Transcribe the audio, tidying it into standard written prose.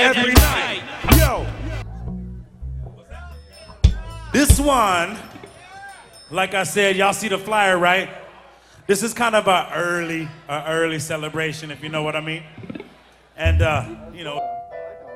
every night. Yo. This one, like I said, y'all see the flyer, right? This is kind of a early celebration, if you know what I mean. And, you know,